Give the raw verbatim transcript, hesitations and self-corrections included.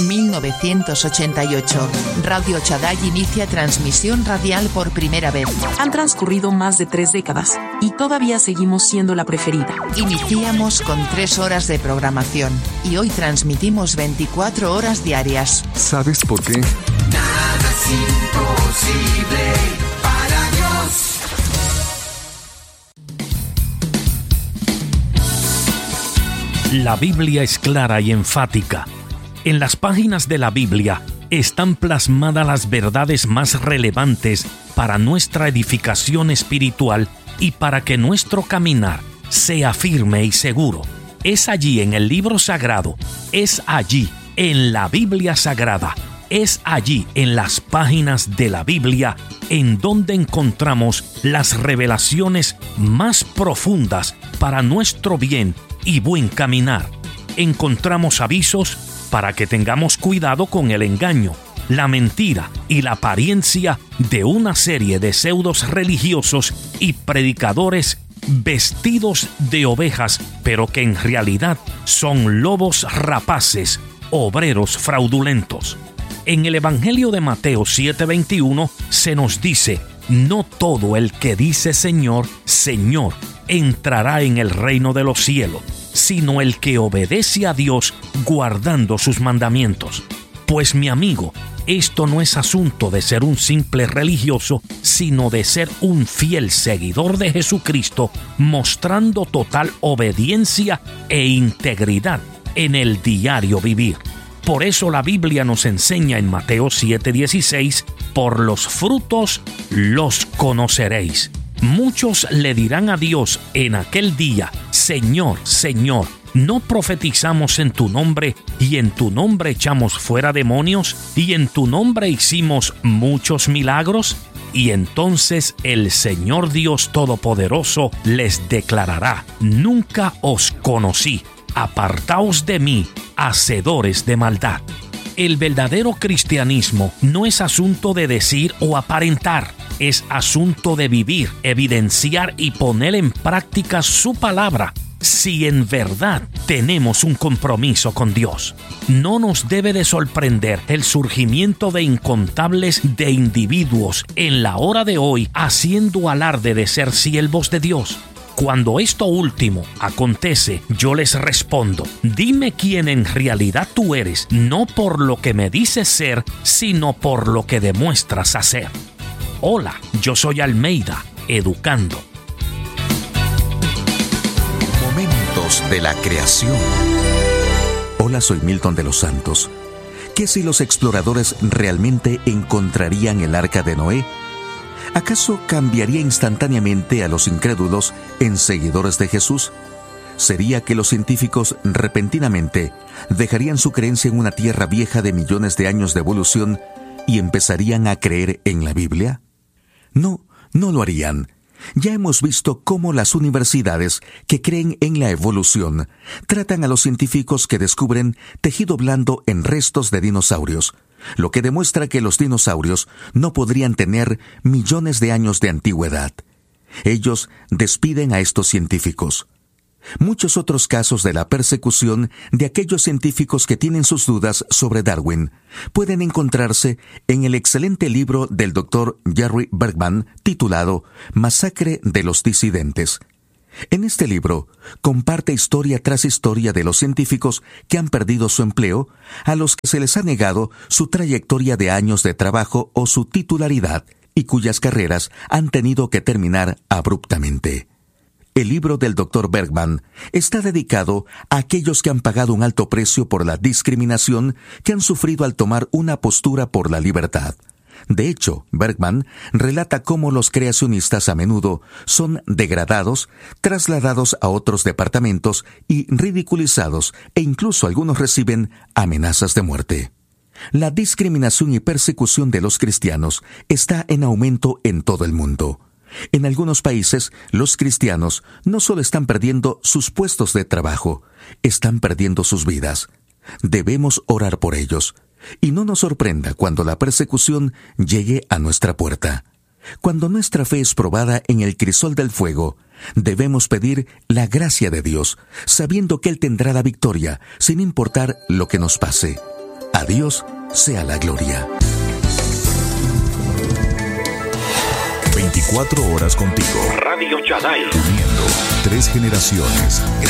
mil novecientos ochenta y ocho. Radio Shaddai inicia transmisión radial por primera vez. Han transcurrido más de tres décadas y todavía seguimos siendo la preferida. Iniciamos con tres horas de programación y hoy transmitimos veinticuatro horas diarias. ¿Sabes por qué? Nada es imposible para Dios. La Biblia es clara y enfática. En las páginas de la Biblia están plasmadas las verdades más relevantes para nuestra edificación espiritual y para que nuestro caminar sea firme y seguro. Es allí en el libro sagrado, es allí en la Biblia sagrada, es allí en las páginas de la Biblia en donde encontramos las revelaciones más profundas para nuestro bien y buen caminar. Encontramos avisos para que tengamos cuidado con el engaño, la mentira y la apariencia de una serie de pseudos religiosos y predicadores vestidos de ovejas, pero que en realidad son lobos rapaces, obreros fraudulentos. En el Evangelio de Mateo siete veintiuno se nos dice: no todo el que dice Señor, Señor, entrará en el reino de los cielos, sino el que obedece a Dios guardando sus mandamientos. Pues mi amigo, esto no es asunto de ser un simple religioso, sino de ser un fiel seguidor de Jesucristo, mostrando total obediencia e integridad en el diario vivir. Por eso la Biblia nos enseña en Mateo siete dieciséis: por los frutos los conoceréis. Muchos le dirán a Dios en aquel día: Señor, Señor, ¿no profetizamos en tu nombre, y en tu nombre echamos fuera demonios, y en tu nombre hicimos muchos milagros? Y entonces el Señor Dios Todopoderoso les declarará: nunca os conocí, apartaos de mí, hacedores de maldad. El verdadero cristianismo no es asunto de decir o aparentar, es asunto de vivir, evidenciar y poner en práctica su palabra. Si en verdad tenemos un compromiso con Dios, no nos debe de sorprender el surgimiento de incontables de individuos en la hora de hoy haciendo alarde de ser siervos de Dios. Cuando esto último acontece, yo les respondo: dime quién en realidad tú eres, no por lo que me dices ser, sino por lo que demuestras hacer. Hola, yo soy Almeida, educando. Momentos de la creación. Hola, soy Milton de los Santos. ¿Qué si los exploradores realmente encontrarían el arca de Noé? ¿Acaso cambiaría instantáneamente a los incrédulos en seguidores de Jesús? ¿Sería que los científicos repentinamente dejarían su creencia en una tierra vieja de millones de años de evolución y empezarían a creer en la Biblia? No, no lo harían. Ya hemos visto cómo las universidades que creen en la evolución tratan a los científicos que descubren tejido blando en restos de dinosaurios, lo que demuestra que los dinosaurios no podrían tener millones de años de antigüedad. Ellos despiden a estos científicos. Muchos otros casos de la persecución de aquellos científicos que tienen sus dudas sobre Darwin pueden encontrarse en el excelente libro del doctor Jerry Bergman titulado Masacre de los Disidentes. En este libro comparte historia tras historia de los científicos que han perdido su empleo, a los que se les ha negado su trayectoria de años de trabajo o su titularidad, y cuyas carreras han tenido que terminar abruptamente. El libro del doctor Bergman está dedicado a aquellos que han pagado un alto precio por la discriminación que han sufrido al tomar una postura por la libertad. De hecho, Bergman relata cómo los creacionistas a menudo son degradados, trasladados a otros departamentos y ridiculizados, e incluso algunos reciben amenazas de muerte. La discriminación y persecución de los cristianos está en aumento en todo el mundo. En algunos países, los cristianos no solo están perdiendo sus puestos de trabajo, están perdiendo sus vidas. Debemos orar por ellos. Y no nos sorprenda cuando la persecución llegue a nuestra puerta. Cuando nuestra fe es probada en el crisol del fuego, debemos pedir la gracia de Dios, sabiendo que Él tendrá la victoria, sin importar lo que nos pase. A Dios sea la gloria. veinticuatro horas contigo. Radio Shaddai. Uniendo tres generaciones.